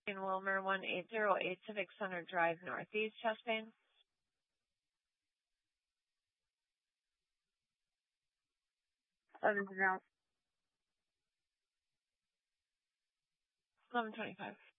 In Wilmer, 1808 Civic Center Drive, Northeast, chest pain. Anything else? 11:25.